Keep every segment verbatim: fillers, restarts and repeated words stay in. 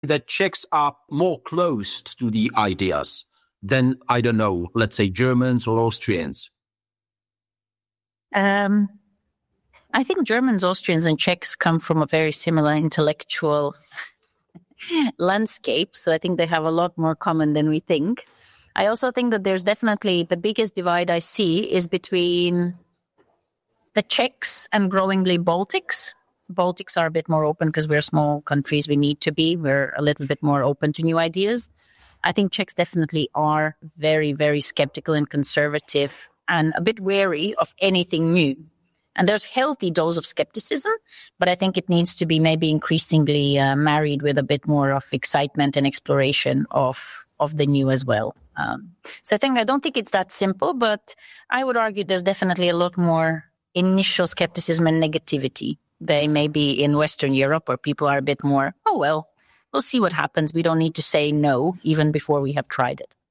that Czechs are more close to the ideas than, I don't know, let's say Germans or Austrians? Um, I think Germans, Austrians, and Czechs come from a very similar intellectual landscape. So I think they have a lot more common than we think. I also think that there's definitely the biggest divide I see is between the Czechs and growingly Baltics. Baltics are a bit more open because we're small countries. We need to be. We're a little bit more open to new ideas. I think Czechs definitely are very, very skeptical and conservative and a bit wary of anything new. And there's healthy dose of skepticism, but I think it needs to be maybe increasingly uh, married with a bit more of excitement and exploration of of the new as well. Um, so I think I don't think it's that simple, but I would argue there's definitely a lot more initial skepticism and negativity. They may be in Western Europe where people are a bit more, oh, well, we'll see what happens. We don't need to say no even before we have tried it.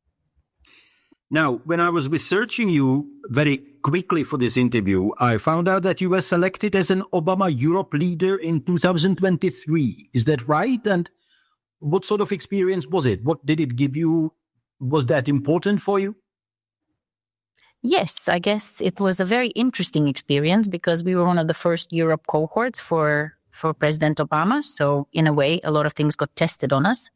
Now, when I was researching you very quickly for this interview, I found out that you were selected as an Obama Europe leader in two thousand twenty-three. Is that right? And what sort of experience was it? What did it give you? Was that important for you? Yes, I guess it was a very interesting experience because we were one of the first Europe cohorts for, for President Obama. So in a way, a lot of things got tested on us.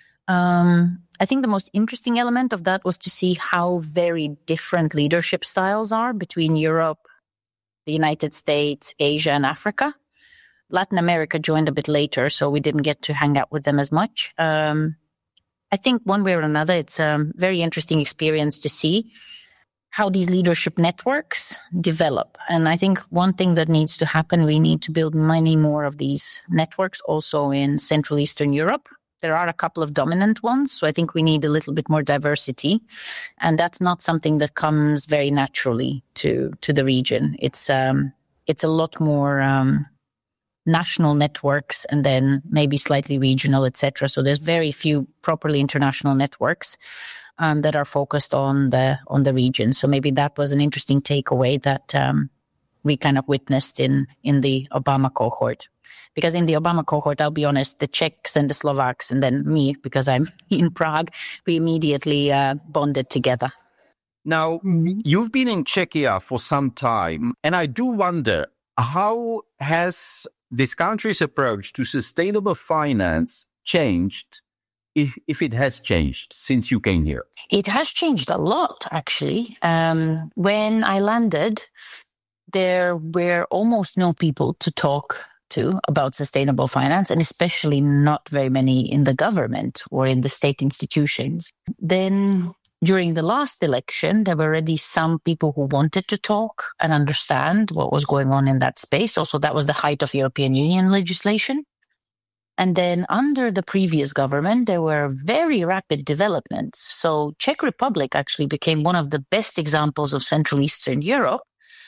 Um, I think the most interesting element of that was to see how very different leadership styles are between Europe, the United States, Asia, and Africa. Latin America joined a bit later, so we didn't get to hang out with them as much. Um, I think one way or another, it's a very interesting experience to see how these leadership networks develop. And I think one thing that needs to happen, we need to build many more of these networks also in Central Eastern Europe. There are a couple of dominant ones, so I think we need a little bit more diversity. And that's not something that comes very naturally to, to the region. It's, um, it's a lot more, um, national networks and then maybe slightly regional, et cetera. So there's very few properly international networks, um, that are focused on the, on the region. So maybe that was an interesting takeaway that, um, we kind of witnessed in, in the Obama cohort. Because in the Obama cohort, I'll be honest, the Czechs and the Slovaks, and then me, because I'm in Prague, we immediately uh, bonded together. Now, you've been in Czechia for some time, and I do wonder, how has this country's approach to sustainable finance changed, if, if it has changed since you came here? It has changed a lot, actually. Um, when I landed, there were almost no people to talk to about sustainable finance, and especially not very many in the government or in the state institutions. Then during the last election, there were already some people who wanted to talk and understand what was going on in that space. Also, that was the height of European Union legislation. And then under the previous government, there were very rapid developments. So Czech Republic actually became one of the best examples of Central Eastern Europe,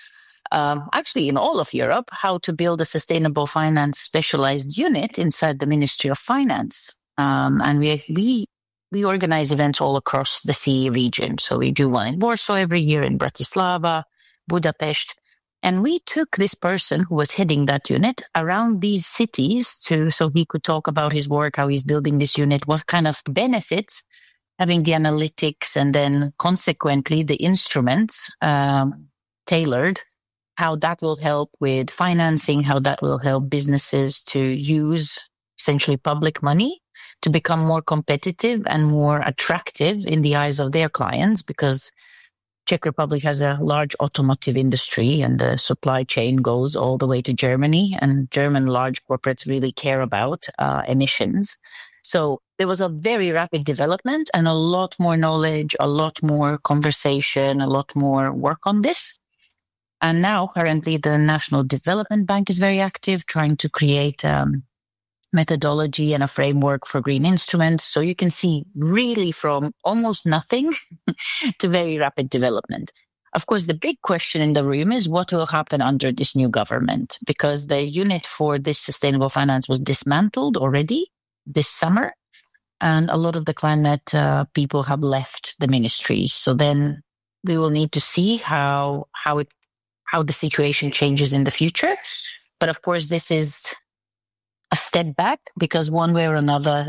Um, actually in all of Europe, how to build a sustainable finance specialized unit inside the Ministry of Finance. Um, and we, we, we organize events all across the C E region. So we do one in Warsaw every year, in Bratislava, Budapest. And we took this person who was heading that unit around these cities to, so he could talk about his work, how he's building this unit, what kind of benefits having the analytics and then consequently the instruments, um, tailored, how that will help with financing, how that will help businesses to use essentially public money to become more competitive and more attractive in the eyes of their clients, because Czech Republic has a large automotive industry and the supply chain goes all the way to Germany, and German large corporates really care about uh, emissions. So there was a very rapid development and a lot more knowledge, a lot more conversation, a lot more work on this. And now, currently, the National Development Bank is very active, trying to create um, methodology and a framework for green instruments. So you can see really from almost nothing to very rapid development. Of course, the big question in the room is what will happen under this new government, because the unit for this sustainable finance was dismantled already this summer, and a lot of the climate uh, people have left the ministries. So then we will need to see how how it how the situation changes in the future. But of course, this is a step back because one way or another,